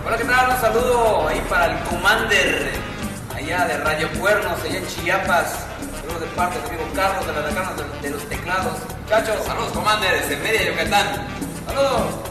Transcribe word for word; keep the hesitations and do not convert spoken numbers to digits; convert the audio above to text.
Hola, ¿qué tal? Un saludo ahí para el Commander, allá de Radio Cuernos, allá en Chiapas. Saludos de parte del amigo Carlos de la Decana de, de los Teclados. Muchachos, Saludos, Commander, desde Mérida, Yucatán. saludos.